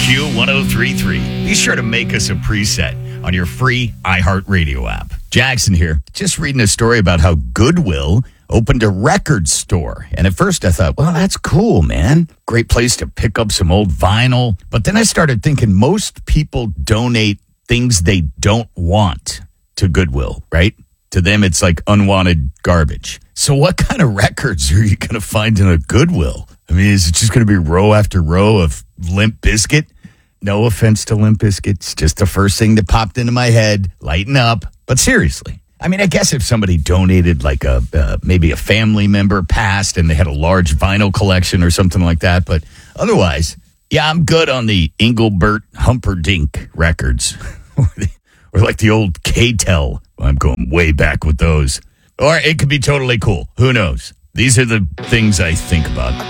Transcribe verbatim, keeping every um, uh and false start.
Q one oh three point three. Be sure to make us a preset on your free iHeartRadio app. Jackson here, just reading a story about how Goodwill opened a record store. And at first I thought, well, that's cool, man. Great place to pick up some old vinyl. But then I started thinking most people donate things they don't want to Goodwill, right? To them, it's like unwanted garbage. So what kind of records are you going to find in a Goodwill? I mean, is it just going to be row after row of Limp Bizkit? No offense to Limp Bizkit. It's just the first thing that popped into my head. Lighten up. But seriously, I mean, I guess if somebody donated like a uh, maybe a family member passed and they had a large vinyl collection or something like that. But otherwise, yeah, I'm good on the Engelbert Humperdinck records. Or like the old K-Tel. I'm going way back with those. Or it could be totally cool. Who knows? These are the things I think about.